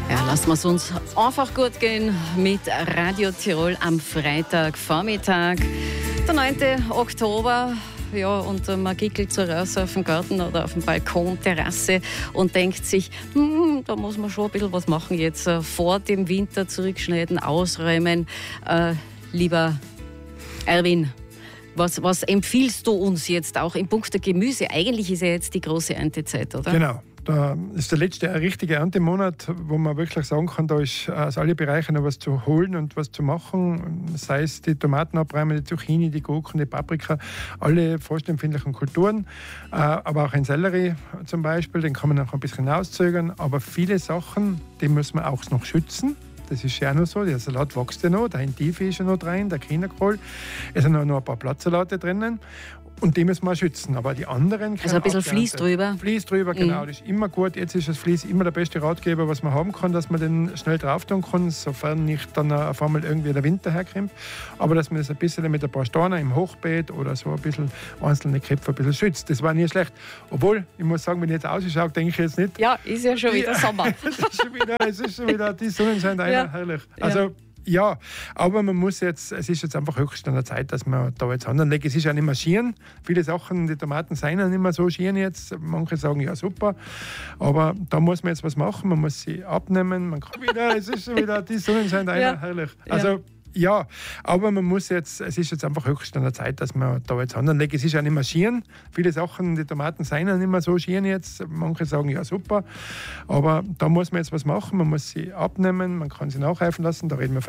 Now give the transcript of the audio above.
Ja, lassen wir es uns einfach gut gehen mit Radio Tirol am Freitagvormittag, der 9. Oktober. Ja, und man gickelt so raus auf dem Garten oder auf dem Balkon, Terrasse und denkt sich, da muss man schon ein bisschen was machen jetzt. Vor dem Winter zurückschneiden, ausräumen. Lieber Erwin, was empfiehlst du uns jetzt auch in puncto Gemüse? Eigentlich ist ja jetzt die große Erntezeit, oder? Genau. Da ist der letzte richtige Erntemonat, wo man wirklich sagen kann, da ist aus allen Bereichen noch was zu holen und was zu machen. Sei es die Tomaten abräumen, die Zucchini, die Gurken, die Paprika, alle frostempfindlichen Kulturen. Aber auch ein Sellerie zum Beispiel, den kann man noch ein bisschen auszögern. Aber viele Sachen, die muss man auch noch schützen. Das ist ja auch noch so, der Salat wächst ja noch, der Endive ist ja noch drin, der Chinakohl. Es sind noch ein paar Blattsalate drinnen. Und die müssen wir schützen. Aber die anderen... Also ein bisschen Vlies drüber. Vlies drüber, genau. Das ist immer gut. Jetzt ist das Vlies immer der beste Ratgeber, was man haben kann, dass man den schnell drauf tun kann, sofern nicht dann auf einmal irgendwie der Winter herkommt. Aber dass man das ein bisschen mit ein paar Steinen im Hochbeet oder so ein bisschen einzelne Köpfe ein bisschen schützt. Das war nie schlecht. Obwohl, ich muss sagen, wenn ich jetzt ausschaue, denke ich jetzt nicht... Ja, ist ja schon wieder Sommer. Es ist schon wieder die Sonnenschein, herrlich. Also, ja, aber man muss jetzt, es ist jetzt einfach höchst an der Zeit, dass man da jetzt handeln legt. Es ist ja nicht mehr schieren. Viele Sachen, die Tomaten sind ja nicht mehr so schieren jetzt. Manche sagen, ja super, aber da muss man jetzt was machen. Man muss sie abnehmen. Man kann wieder, es ist schon wieder die Sonnenschein, herrlich. Also, ja, aber man muss jetzt, es ist jetzt einfach höchst an der Zeit, dass man da jetzt handeln legt. Es ist ja nicht mehr schieren. Viele Sachen, die Tomaten sind ja nicht mehr so schieren jetzt. Manche sagen, ja super, aber da muss man jetzt was machen. Man muss sie abnehmen, man kann sie nachreifen lassen. Da reden wir